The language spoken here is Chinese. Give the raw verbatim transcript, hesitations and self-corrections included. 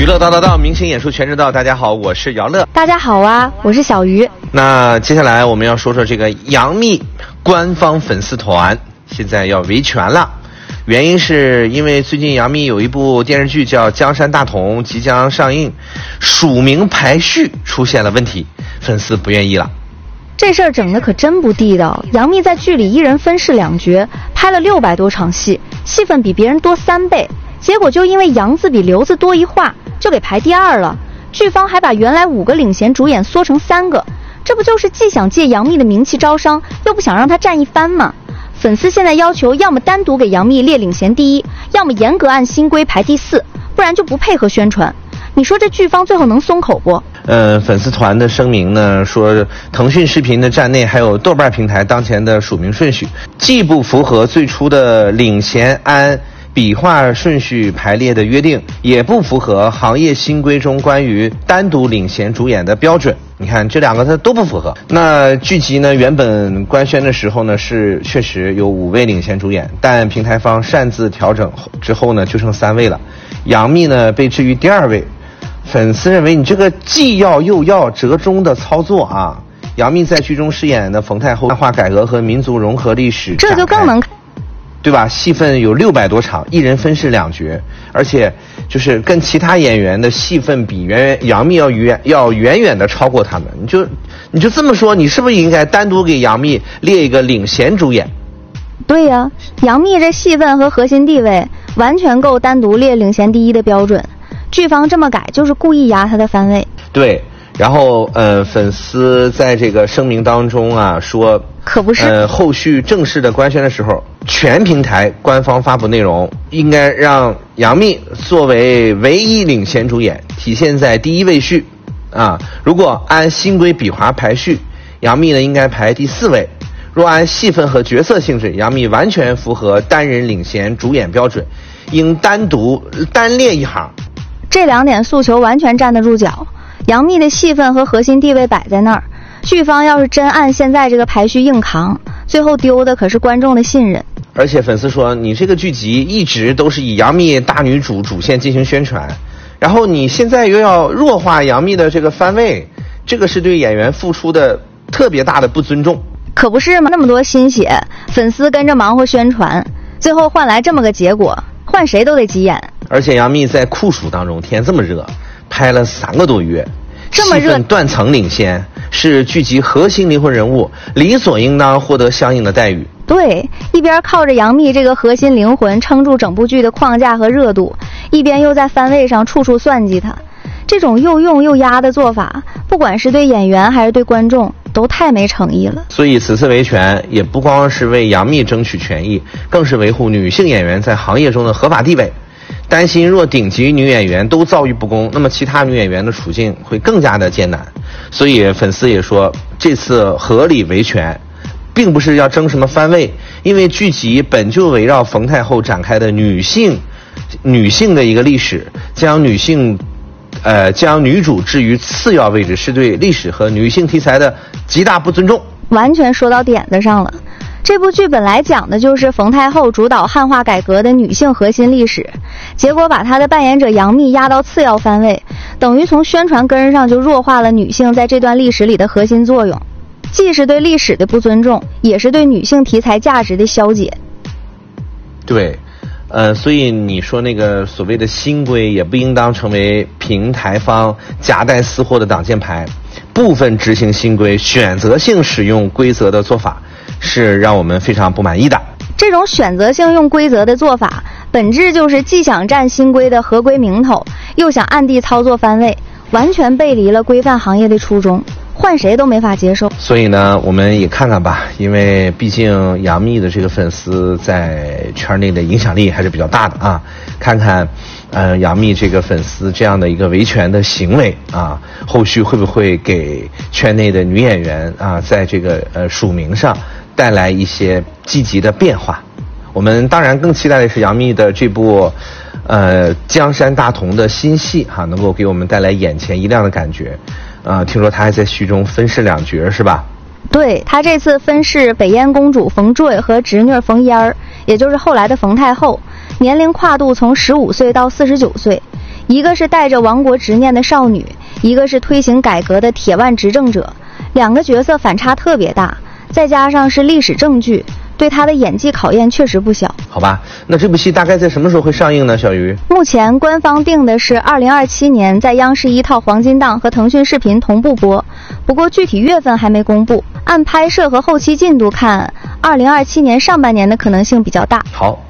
娱乐道道道，明星演出全知道。大家好，我是姚乐。 大家好啊，我是小鱼。 那接下来我们要说说这个杨幂官方粉丝团现在要维权了，原因是因为最近杨幂有一部电视剧叫《江山大同》即将上映，署名排序出现了问题，粉丝不愿意了。 这事儿整的可真不地道。杨幂在剧里一人分饰两角，拍了六百多场戏，戏份比别人多三倍，结果就因为杨字比刘字多一画，就给排第二了。剧方还把原来五个领衔主演缩成三个，这不就是既想借杨幂的名气招商，又不想让她占一番吗？粉丝现在要求要么单独给杨幂列领衔第一，要么严格按新规排第四，不然就不配合宣传。你说这剧方最后能松口不？ 呃，粉丝团的声明呢说，腾讯视频的站内还有豆瓣平台当前的署名顺序，既不符合最初的领衔按笔画顺序排列的约定，也不符合行业新规中关于单独领衔主演的标准。你看这两个它都不符合。那剧集呢原本官宣的时候呢是确实有五位领衔主演，但平台方擅自调整之后呢就剩三位了，杨幂呢被置于第二位。粉丝认为你这个既要又要折中的操作啊！杨幂在剧中饰演的冯太后，汉化改革和民族融合历史， 这就更能看， 对吧？戏份有六百多场，一人分饰两角，而且就是跟其他演员的戏份比，远远杨幂要远要远远的超过他们。你就你就这么说，你是不是应该单独给杨幂列一个领衔主演？ 对呀、啊，杨幂这戏份和核心地位完全够单独列领衔第一的标准。剧方这么改就是故意压他的番位。 对，然后呃，粉丝在这个声明当中啊说， 可不是， 呃，后续正式的官宣的时候，全平台官方发布内容应该让杨幂作为唯一领衔主演，体现在第一位序啊。如果按新规笔划排序，杨幂呢应该排第四位。若按戏份和角色性质，杨幂完全符合单人领衔主演标准，应单独单列一行。 这两点诉求完全站得住脚，杨幂的戏份和核心地位摆在那儿，剧方要是真按现在这个排序硬扛，最后丢的可是观众的信任。 而且粉丝说，你这个剧集一直都是以杨幂大女主主线进行宣传，然后你现在又要弱化杨幂的这个番位，这个是对演员付出的特别大的不尊重。 可不是嘛，那么多心血，粉丝跟着忙活宣传，最后换来这么个结果，换谁都得急眼。 而且杨幂在酷暑当中，天这么热，拍了三个多月， 这么热， 戏份断层领先，是剧集核心灵魂人物，理所应当获得相应的待遇。 对，一边靠着杨幂这个核心灵魂撑住整部剧的框架和热度，一边又在番位上处处算计她，这种又用又压的做法，不管是对演员还是对观众，都太没诚意了。 所以此次维权也不光是为杨幂争取权益，更是维护女性演员在行业中的合法地位。担心若顶级女演员都遭遇不公，那么其他女演员的处境会更加的艰难。所以粉丝也说，这次合理维权并不是要争什么番位，因为剧集本就围绕冯太后展开的女性女性的一个历史，将女性呃将女主置于次要位置，是对历史和女性题材的极大不尊重。 完全说到点子上了。这部剧本来讲的就是冯太后主导汉化改革的女性核心历史，结果把她的扮演者杨幂压到次要番位，等于从宣传根上就弱化了女性在这段历史里的核心作用，既是对历史的不尊重，也是对女性题材价值的消解。 对，呃，所以你说那个所谓的新规也不应当成为平台方夹带私货的挡箭牌，部分执行新规选择性使用规则的做法是让我们非常不满意的。 这种选择性用规则的做法，本质就是既想占新规的合规名头，又想暗地操作番位，完全背离了规范行业的初衷，换谁都没法接受。 所以呢，我们也看看吧，因为毕竟杨幂的这个粉丝在圈内的影响力还是比较大的啊，看看呃杨幂这个粉丝这样的一个维权的行为啊，后续会不会给圈内的女演员啊，在这个呃署名上带来一些积极的变化。我们当然更期待的是杨幂的这部呃江山大同的新戏哈、啊，能够给我们带来眼前一亮的感觉。呃，听说她还在剧中分饰两角是吧？ 对，她这次分饰北燕公主冯坠和侄女冯嫣儿，也就是后来的冯太后，年龄跨度从十五岁到四十九岁， 一个是带着亡国执念的少女，一个是推行改革的铁腕执政者，两个角色反差特别大，再加上是历史证据，对他的演技考验确实不小。 好吧，那这部戏大概在什么时候会上映呢？小鱼， 目前官方定的是二零二七年在央视一套黄金档和腾讯视频同步播，不过具体月份还没公布。按拍摄和后期进度看，二零二七年上半年的可能性比较大。 好。